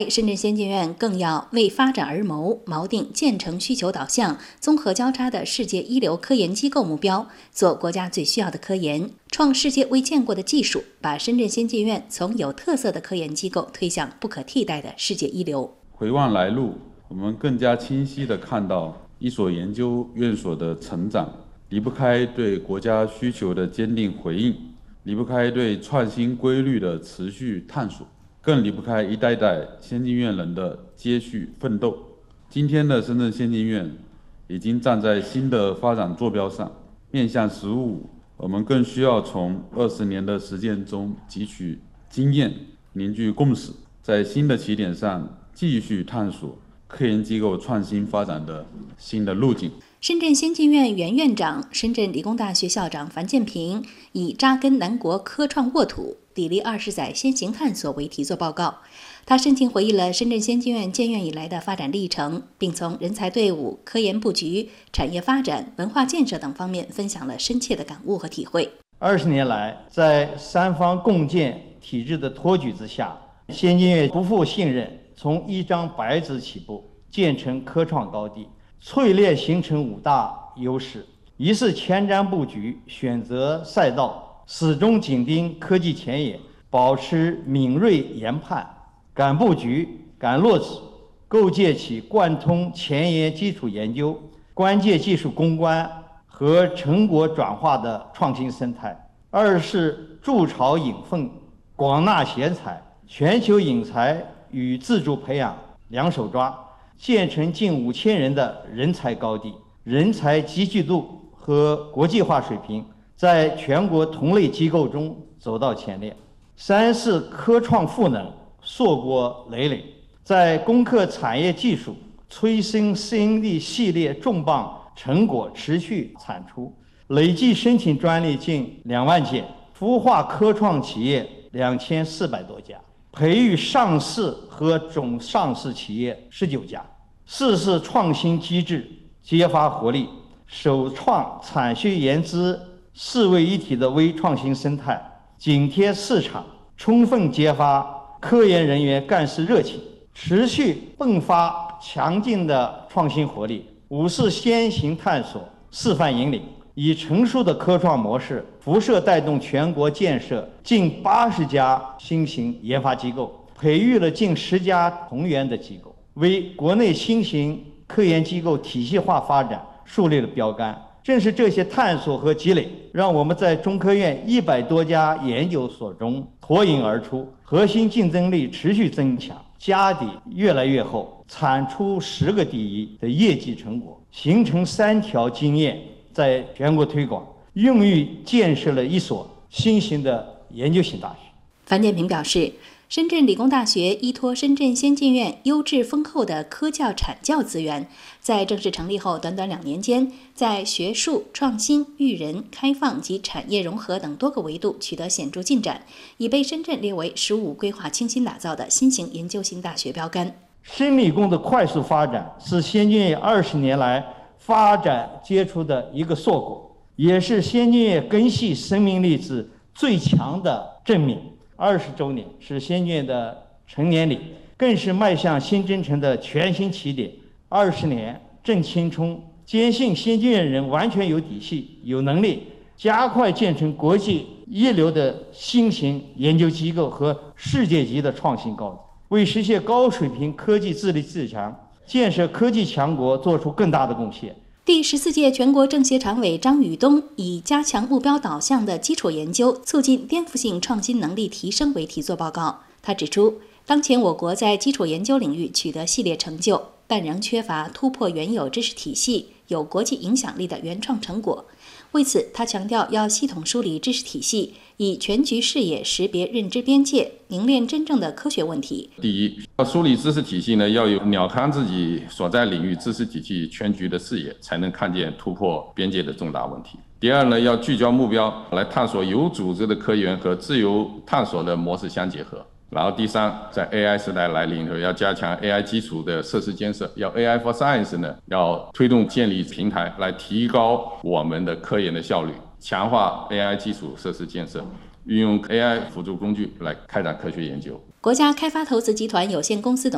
深圳先进院更要为发展而谋，锚定建成需求导向、综合交叉的世界一流科研机构目标，做国家最需要的科研，创世界未见过的技术，把深圳先进院从有特色的科研机构推向不可替代的世界一流。 回望来路，我们更加清晰地看到一所研究院所的成长，离不开对国家需求的坚定回应，离不开对创新规律的持续探索，更离不开一代代先进院人的接续奋斗。今天的深圳先进院已经站在新的发展坐标上，面向“十五”，我们更需要从20年的实践中汲取经验，凝聚共识，在新的起点上继续探索科研机构创新发展的新的路径。 深圳先进院原院长、深圳理工大学校长樊建平以扎根南国科创沃土，砥砺20载先行探索为题作报告。他深情回忆了深圳先进院建院以来的发展历程，并从人才队伍、科研布局、产业发展、文化建设等方面分享了深切的感悟和体会。 20年来，在三方共建体制的托举之下，先进院不负信任，从一张白纸起步，建成科创高地，淬炼形成5大优势。一是前瞻布局，选择赛道，始终紧盯科技前沿，保持敏锐研判，敢布局、敢落子，构建起贯通前沿基础研究、关键技术攻关和成果转化的创新生态。二是筑巢引凤，广纳贤才，全球引才与自主培养两手抓，建成近5000人的人才高地，人才集聚度和国际化水平在全国同类机构中走到前列。三是科创赋能，硕果累累，在攻克产业技术、催生新力系列重磅成果持续产出，累计申请专利近2万件，孵化科创企业2400多家，培育上市和准上市企业19家。四是创新机制，揭发活力，首创产学研资4位一体的微创新生态，紧贴市场，充分揭发科研人员干事热情，持续迸发强劲的创新活力。五是先行探索，示范引领，以成熟的科创模式辐射带动全国建设近80家新型研发机构，培育了近10家同源的机构，为国内新型科研机构体系化发展树立了标杆。正是这些探索和积累，让我们在中科院100多家研究所中脱颖而出，核心竞争力持续增强，家底越来越厚，产出10个第一的业绩成果，形成3条经验，在全国推广，用于建设了一所新型的研究型大学。 樊建平表示，深圳理工大学依托深圳先进院优质丰厚的科教产教资源，在正式成立后短短2年间，在学术、创新、育人、开放及产业融合等多个维度取得显著进展，已被深圳列为“15”规划倾心打造的新型研究型大学标杆。 深理工的快速发展是先进院20年来发展杰出的一个硕果，也是先进院根系生命力值最强的证明。20周年是先进院的成年礼，更是迈向新征程的全新起点。20年正青春，坚信先进院人完全有底气、有能力，加快建成国际一流的新型研究机构和世界级的创新高地，为实现高水平科技自立自强、建设科技强国做出更大的贡献。 第14届全国政协常委张宇东以加强目标导向的基础研究，促进颠覆性创新能力提升为题作报告。他指出，当前我国在基础研究领域取得系列成就，但仍缺乏突破原有知识体系、有国际影响力的原创成果。为此，他强调要系统梳理知识体系，以全局视野识别认知边界，凝练真正的科学问题。 第一，要梳理知识体系呢，要有鸟瞰自己所在领域知识体系全局的视野，才能看见突破边界的重大问题。第二呢，要聚焦目标，来探索有组织的科研和自由探索的模式相结合。然后第三，在 AI 时代来临后，要加强 AI 基础的设施建设，要 AI for Science 呢，要推动建立平台来提高我们的科研的效率，强化 AI 基础设施建设，运用 AI 辅助工具来开展科学研究。 国家开发投资集团有限公司董